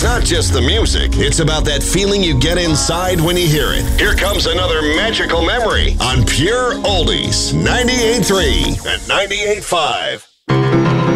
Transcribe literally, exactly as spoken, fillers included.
It's not just the music, it's about that feeling you get inside when you hear it. Here comes another magical memory on Pure Oldies, ninety-eight point three and ninety-eight point five.